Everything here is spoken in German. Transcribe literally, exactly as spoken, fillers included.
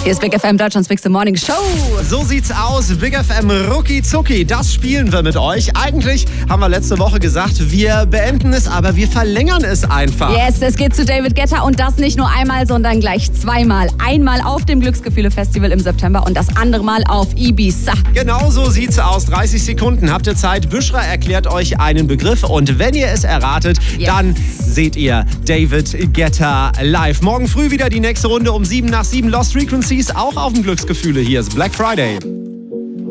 Hier ist Big F M, Deutschlands Big Morning Show. So sieht's aus. Big F M Rucki Zucki, das spielen wir mit euch. Eigentlich haben wir letzte Woche gesagt, wir beenden es, aber wir verlängern es einfach. Yes, es geht zu David Guetta und das nicht nur einmal, sondern gleich zweimal. Einmal auf dem Glücksgefühle-Festival im September und das andere Mal auf Ibiza. Genau so sieht's aus. dreißig Sekunden habt ihr Zeit. Büschra erklärt euch einen Begriff und wenn ihr es erratet, yes, dann seht ihr David Guetta live. Morgen früh wieder die nächste Runde um sieben nach sieben. Lost Frequencies auch auf dem Glücksgefühle. Hier ist Black Friday.